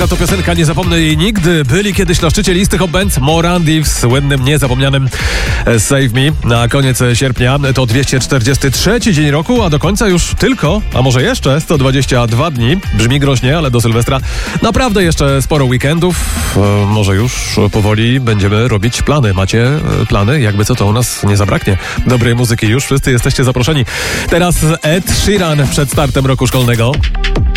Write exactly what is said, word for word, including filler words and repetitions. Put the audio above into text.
piękna to piosenka, nie zapomnę jej nigdy. Byli kiedyś na szczycie listy Hot Band Morandi w słynnym, niezapomnianym Save Me. Na koniec sierpnia to dwieście czterdziesty trzeci dzień roku, a do końca już tylko, a może jeszcze sto dwadzieścia dwa dni. Brzmi groźnie, ale do Sylwestra naprawdę jeszcze sporo weekendów. E, może już powoli będziemy robić plany. Macie plany? Jakby co, to u nas nie zabraknie dobrej muzyki. Już wszyscy jesteście zaproszeni. Teraz Ed Sheeran przed startem roku szkolnego.